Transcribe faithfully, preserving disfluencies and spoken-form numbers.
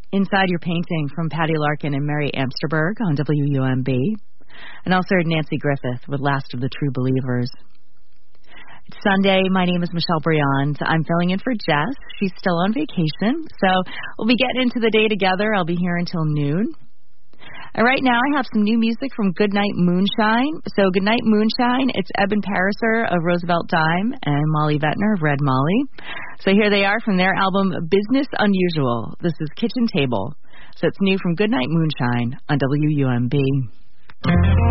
Inside Your Painting from Patty Larkin and Mary Amsterberg on W U M B. And also heard Nancy Griffith with Last of the True Believers. It's Sunday. My name is Michelle Briand. I'm filling in for Jess. She's still on vacation, so we'll be getting into the day together. I'll be here until noon. And right now I have some new music from Goodnight Moonshine. So Goodnight Moonshine, it's Eben Pariser of Roosevelt Dime and Molly Vettner of Red Molly. So here they are from their album Business Unusual. This is Kitchen Table. So it's new from Goodnight Moonshine on W U M B.